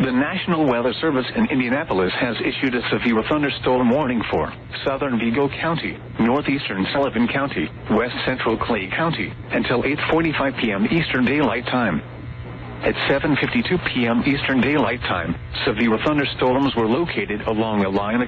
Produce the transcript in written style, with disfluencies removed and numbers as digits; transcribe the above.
The National Weather Service in Indianapolis has issued a severe thunderstorm warning for southern Vigo County, northeastern Sullivan County, west central Clay County, until 8:45 p.m. Eastern Daylight Time. At 7:52 p.m. Eastern Daylight Time, severe thunderstorms were located along a line